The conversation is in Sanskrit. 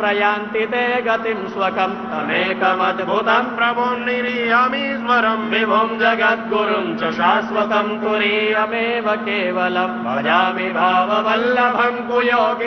प्रयान्ति ते गतिं स्वकम् तमेकमद्भुतं प्रभुं निरीहमीश्वरं विभुं जगद्गुरुं च शाश्वतं तुरीयमेव केवलं भजामि भाववल्लभं कुयोगि